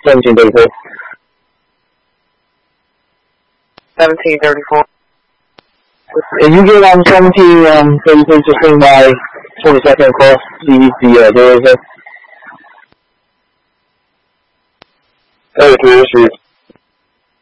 1734. 1734. If you get on 1733 to swing by 22nd across the doors there. 33 Street.